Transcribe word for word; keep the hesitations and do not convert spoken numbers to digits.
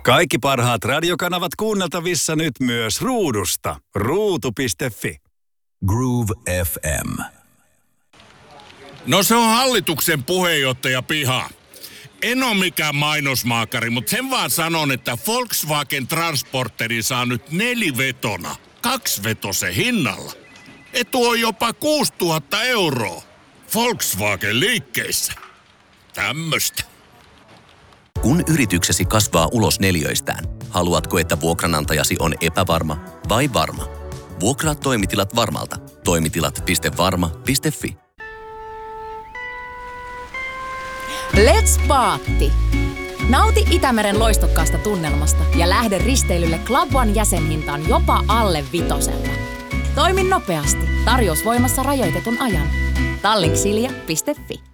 Kaikki parhaat radiokanavat kuunneltavissa nyt myös ruudusta. ruutu piste fi. Groove F M. No se on hallituksen puheenjohtaja Piha. En ole mikään mainosmaakari, mutta sen vaan sanon, että Volkswagen Transporteri saa nyt nelivetona, kaksivetosen hinnalla. Etu on jopa kuusituhatta euroa. Volkswagen liikkeissä. Tämmöstä. Kun yrityksesi kasvaa ulos neliöistään, haluatko, että vuokranantajasi on epävarma vai varma? Vuokraa toimitilat Varmalta. Toimitilat piste varma piste fi. Let's Paatti! Nauti Itämeren loistokkaasta tunnelmasta ja lähde risteilylle Club One jäsenhintaan jopa alle vitosella. Toimi nopeasti. Tarjous voimassa rajoitetun ajan. tallink silja piste fi.